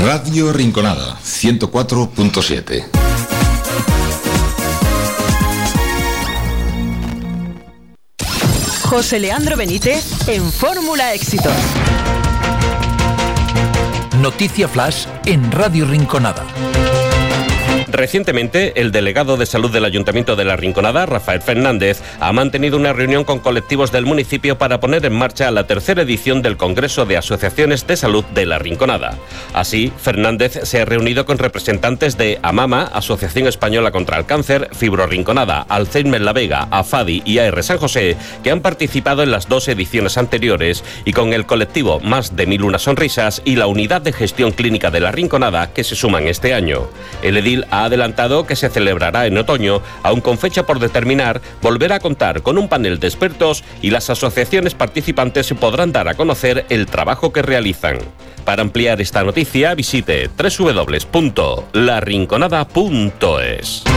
Radio Rinconada, 104.7. José Leandro Benítez en Fórmula Éxitos. Noticia Flash en Radio Rinconada. Recientemente, el delegado de salud del Ayuntamiento de La Rinconada, Rafael Fernández, ha mantenido una reunión con colectivos del municipio para poner en marcha la tercera edición del Congreso de Asociaciones de Salud de La Rinconada. Así, Fernández se ha reunido con representantes de AMAMA, Asociación Española contra el Cáncer, Fibro Rinconada, Alzheimer La Vega, AFADI y AR San José, que han participado en las dos ediciones anteriores, y con el colectivo Más de 1001 Sonrisas y la Unidad de Gestión Clínica de La Rinconada, que se suman este año. El edil ha adelantado que se celebrará en otoño, aun con fecha por determinar, volverá a contar con un panel de expertos y las asociaciones participantes podrán dar a conocer el trabajo que realizan. Para ampliar esta noticia, visite www.larinconada.es.